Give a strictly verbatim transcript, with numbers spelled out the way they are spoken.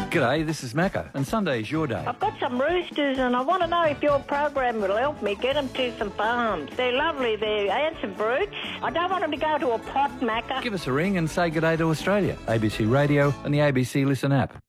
G'day, this is Macca, and Sunday's your day. I've got some roosters and I want to know if your program will help me get them to some farms. They're lovely, they're handsome brutes. I don't want them to go to a pot, Macca. Give us a ring and say g'day to Australia, A B C Radio and the A B C Listen app.